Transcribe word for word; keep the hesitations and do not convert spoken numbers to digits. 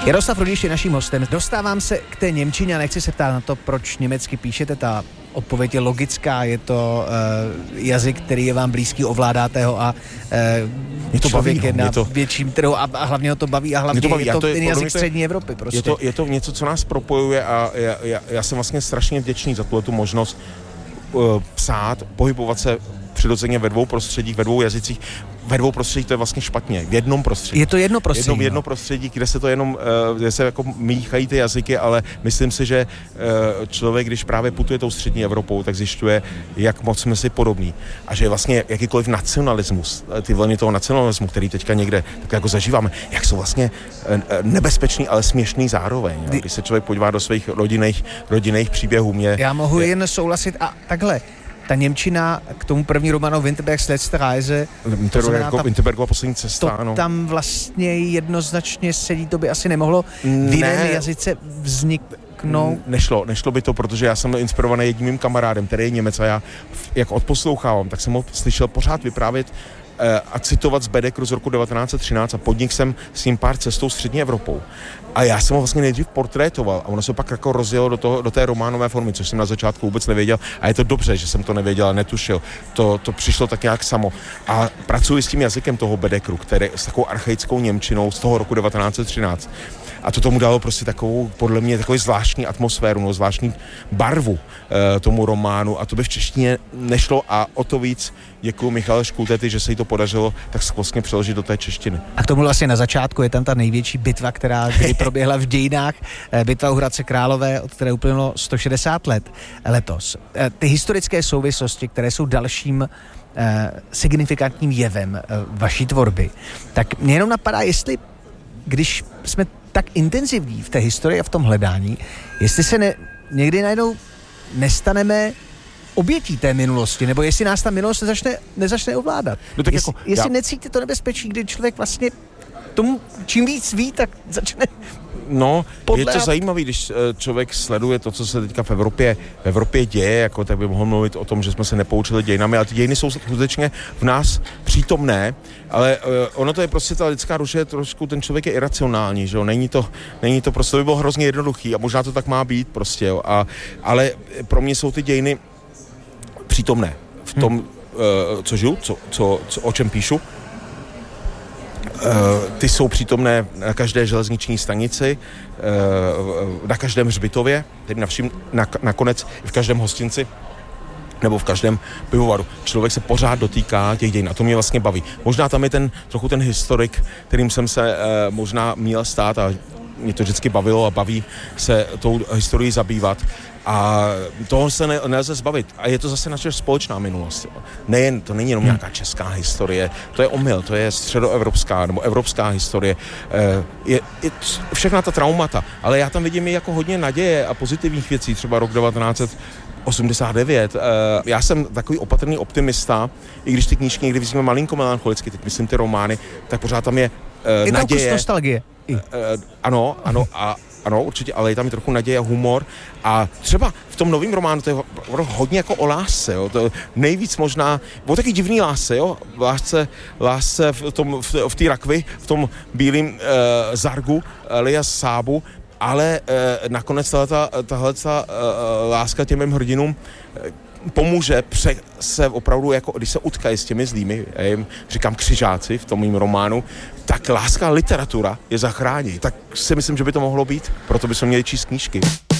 Jaroslav Rudiš je naším hostem. Dostávám se k té němčině a nechci se ptát na to, proč německy píšete. Ta odpověď je logická, je to uh, jazyk, který je vám blízký, ovládáte ho a uh, to člověk baví, je na to... větším trhu a, a hlavně ho to baví a hlavně to baví. je to, to je, jazyk střední je, Evropy. Prostě. Je, to, je to něco, co nás propojuje a já, já, já jsem vlastně strašně vděčný za tu možnost uh, psát, pohybovat se přirozeně ve dvou prostředích, ve dvou jazycích. Ve dvou prostředích to je vlastně špatně. V jednom prostředí. Je to jedno prostředí. Jedno, jedno prostředí, kde se to jenom, kde se jako míchají ty jazyky, ale myslím si, že člověk, když právě putuje tou střední Evropou, tak zjišťuje, jak moc jsme si podobní. A že vlastně jakýkoliv nacionalismus, ty vlny toho nacionalismu, který teďka někde tak jako zažíváme, jak jsou vlastně nebezpečný, ale směšný zároveň. Jo? Když se člověk podívá do svých rodinných, rodinných příběhů. Mě, Já mohu je... jen souhlasit a takhle. Ta němčina k tomu první románu Winterbergs letzte Reise, Winterbergova poslední cesta, to ano. Tam vlastně jednoznačně sedí, to by asi nemohlo v jiném ne, jazyce vzniknout. Nešlo, nešlo by to, protože já jsem inspirovaný jedním mým kamarádem, který je Němec a já, jak odposlouchávám, tak jsem ho slyšel pořád vyprávět a citovat z Bedekru z roku devatenáct set třináct a podnik jsem s ním pár cestou střední Evropou. A já jsem ho vlastně nejdřív portrétoval a ono se pak jako rozjelo do, toho, do té románové formy, což jsem na začátku vůbec nevěděl a je to dobře, že jsem to nevěděl a netušil. To, to přišlo tak nějak samo. A pracuji s tím jazykem toho Bedekru, který s takovou archaickou němčinou z toho roku devatenáct set třináct. A to tomu dalo prostě takovou, podle mě, takovou zvláštní atmosféru, no, zvláštní barvu e, tomu románu a to by v češtině nešlo a o to víc děkuji Michale Škultety, že se jí to podařilo tak skvostně přeložit do té češtiny. A k tomu vlastně na začátku je tam ta největší bitva, která kdy proběhla v dějinách, bitva u Hradce Králové, od které uplynulo sto šedesát let letos. Ty historické souvislosti, které jsou dalším eh, signifikantním jevem eh, vaší tvorby, tak mě jenom napadá, jestli, když jsme tak intenzivní v té historii a v tom hledání, jestli se ne, někdy najednou nestaneme obětí té minulosti, nebo jestli nás ta minulost nezačne, nezačne ovládat. No tak jestli jako, jestli já... necítí to nebezpečí, kdy člověk vlastně tomu čím víc ví, tak začne No, podléhat. Je to zajímavé, když člověk sleduje to, co se teďka v Evropě, v Evropě děje, jako tak by mohl mluvit o tom, že jsme se nepoučili dějinami, ale ty dějiny jsou skutečně v nás přítomné, ale uh, ono to je prostě ta lidská duše, trošku ten člověk je iracionální, že jo, není to, není to prostě, to by bylo hrozně jednoduchý a možná to tak má být prostě, jo, a, ale pro mě jsou ty dějiny přítomné v tom, hmm. uh, co žiju, co, co, co, o čem píšu. Uh, ty jsou přítomné na každé železniční stanici, uh, na každém hřbitově, tedy na všim, na, nakonec v každém hostinci nebo v každém pivovaru. Člověk se pořád dotýká těch dějin a to mě vlastně baví. Možná tam je ten trochu ten historik, kterým jsem se uh, možná měl stát a mě to vždycky bavilo a baví se tou historií zabývat. A toho se ne, nelze zbavit. A je to zase naše společná minulost. Nejen, to není jenom nějaká česká historie, to je omyl, to je středoevropská nebo evropská historie. Je, je všechna ta traumata, ale já tam vidím i jako hodně naděje a pozitivních věcí, třeba rok devatenáct set osmdesát devět. Já jsem takový opatrný optimista, i když ty knížky někdy vyzvíme malinko melancholicky, teď myslím ty romány, tak pořád tam je je naděje. Je tam kus nostalgie. I. Ano, ano a ano, určitě, ale je tam i trochu naděje a humor. A třeba v tom novém románu to je hodně jako o lásce, jo. To nejvíc možná, bylo taky divný lásce, jo. Lásce, lásce v tom, v, v té rakvi, v tom bílém uh, zargu, alias Sábu, ale uh, nakonec tahle uh, láska těm mým hrdinům uh, pomůže pře- se opravdu, jako když se utkají s těmi zlými, já jim říkám křižáci v tom mým románu, tak láska literatura je zachrání. Tak si myslím, že by to mohlo být, proto bychom měli číst knížky.